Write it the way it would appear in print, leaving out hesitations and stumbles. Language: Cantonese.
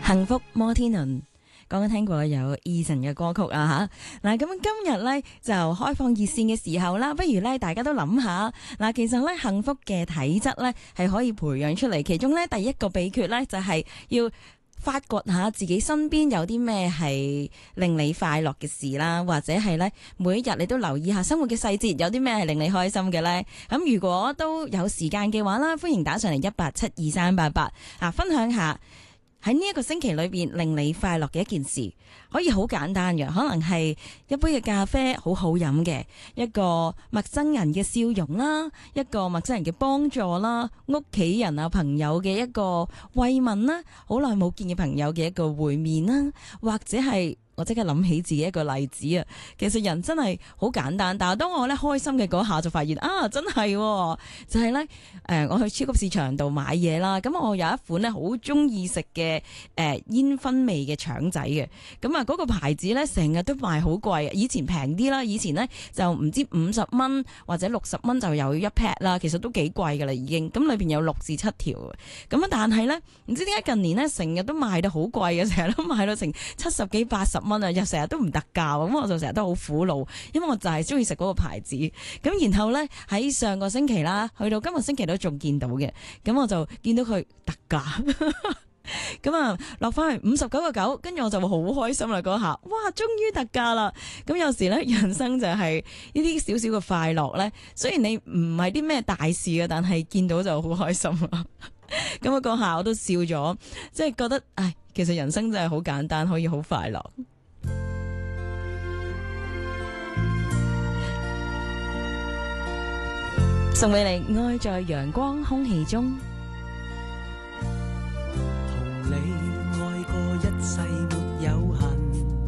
幸福摩天輪。剛剛聽過有 Eason 嘅歌曲啊吓，嗱咁今日咧就開放熱線嘅時候啦，不如咧大家都諗下，嗱其實咧幸福嘅體質咧係可以培養出嚟，其中咧第一個秘訣咧就係要發掘下自己身邊有啲咩係令你快樂嘅事啦，或者係咧每一日你都留意下生活嘅細節，有啲咩係令你開心嘅咧？咁如果都有時間嘅話啦，歡迎打上嚟1872388啊，分享下喺呢一個星期裏邊令你快樂嘅一件事，可以好簡單嘅，可能係一杯嘅咖啡好好飲嘅，一個陌生人嘅笑容啦，一個陌生人嘅幫助啦，屋企人啊朋友嘅一個慰問啦，好耐冇見嘅朋友嘅一個會面啦，或者係我即刻諗起自己一個例子啊，其實人真係好簡單，但係當我咧開心嘅嗰下就發現啊，真係就係咧我去超級市場度買嘢啦，咁我有一款咧好中意食嘅煙燻味嘅腸仔嘅，咁啊嗰個牌子咧成日都賣好貴，以前平啲啦，以前咧就唔知50蚊或者60蚊就有一 pack 啦，其實都幾貴噶啦已經，咁裏邊有6至7條，咁啊但係咧唔知點解近年咧成日都賣到好貴嘅，成日都賣到成70幾80蚊啊，又成日都唔特價，咁我就成日都好苦惱，因為我就係中意食嗰個牌子。咁然後咧喺上個星期啦，去到今個星期都仲見到嘅，咁我就見到佢特價，咁啊落翻去59.9，跟住我就會好開心啦嗰下，哇終於特價啦！咁有時咧人生就係呢啲少少嘅快樂咧，雖然你唔係啲咩大事嘅，但係見到就好開心啦。咁啊嗰下我都笑咗，即係覺得唉，其實人生真係好簡單，可以好快樂。送俾你愛在陽光空氣中， 同你愛過一世。